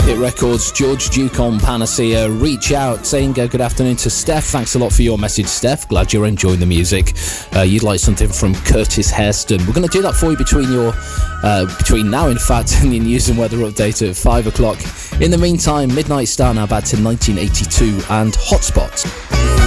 Hit Records, George Duke on Panacea. Reach out, saying good afternoon to Steph. Thanks a lot for your message, Steph. Glad you're enjoying the music. You'd like something from Curtis Hairston. We're going to do that for you between now, in fact, and your news and weather update at 5 o'clock. In the meantime, Midnight Star now back to 1982 and Hotspot.